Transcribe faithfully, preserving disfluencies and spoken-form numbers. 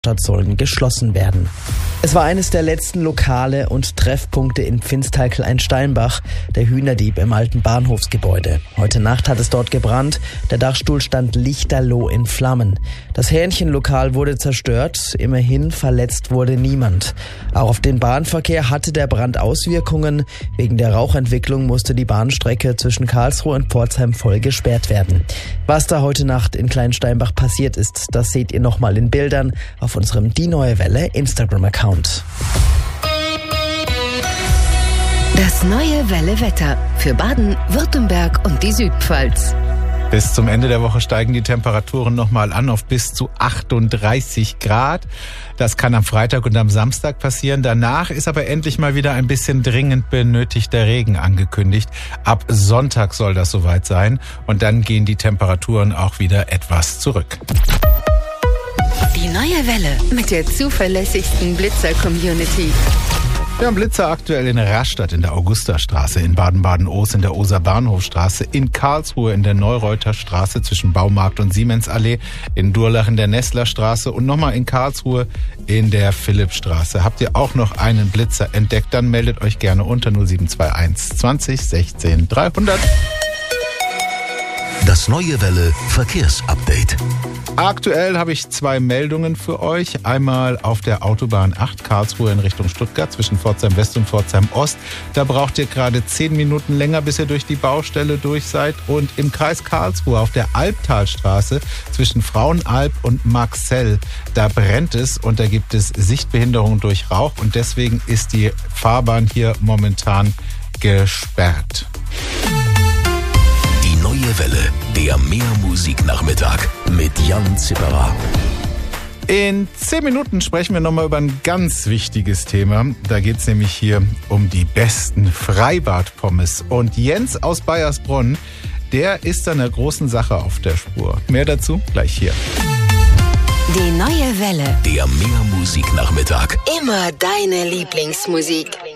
sollen geschlossen werden. Es war eines der letzten Lokale und Treffpunkte in Pfinsthal-Kleinsteinbach, der Hühnerdieb im alten Bahnhofsgebäude. Heute Nacht hat es dort gebrannt, der Dachstuhl stand lichterloh in Flammen. Das Hähnchenlokal wurde zerstört, immerhin verletzt wurde niemand. Auch auf den Bahnverkehr hatte der Brand Auswirkungen. Wegen der Rauchentwicklung musste die Bahnstrecke zwischen Karlsruhe und Pforzheim voll gesperrt werden. Was da heute Nacht in Kleinsteinbach passiert ist, das seht ihr nochmal in Bildern auf unserem Die Neue Welle Instagram-Account. Das Neue Welle Wetter für Baden, Württemberg und die Südpfalz. Bis zum Ende der Woche steigen die Temperaturen nochmal an auf bis zu achtunddreißig Grad. Das kann am Freitag und am Samstag passieren. Danach ist aber endlich mal wieder ein bisschen dringend benötigter Regen angekündigt. Ab Sonntag soll das soweit sein und dann gehen die Temperaturen auch wieder etwas zurück. Die Neue Welle mit der zuverlässigsten Blitzer-Community. Wir haben Blitzer aktuell in Rastatt in der Augustastraße, in Baden-Baden-Oos in der Oser-Bahnhofstraße, in Karlsruhe in der Neureuter Straße zwischen Baumarkt und Siemens-Allee, in Durlach in der Nesslerstraße und nochmal in Karlsruhe in der Philippstraße. Habt ihr auch noch einen Blitzer entdeckt, dann meldet euch gerne unter null sieben zwei eins zwanzig sechzehn dreihundert. Das Neue Welle Verkehrsupdate. Aktuell habe ich zwei Meldungen für euch. Einmal auf der Autobahn acht Karlsruhe in Richtung Stuttgart zwischen Pforzheim West und Pforzheim Ost. Da braucht ihr gerade zehn Minuten länger, bis ihr durch die Baustelle durch seid. Und im Kreis Karlsruhe auf der Albtalstraße zwischen Frauenalb und Marxell, da brennt es und da gibt es Sichtbehinderung durch Rauch. Und deswegen ist die Fahrbahn hier momentan gesperrt. Neue Welle, der Mehrmusiknachmittag mit Jan Zipperer. In zehn Minuten sprechen wir nochmal über ein ganz wichtiges Thema. Da geht es nämlich hier um die besten Freibad-Pommes. Und Jens aus Baiersbronn, der ist an der großen Sache auf der Spur. Mehr dazu gleich hier. Die Neue Welle. Der Mehrmusiknachmittag. Immer deine Lieblingsmusik.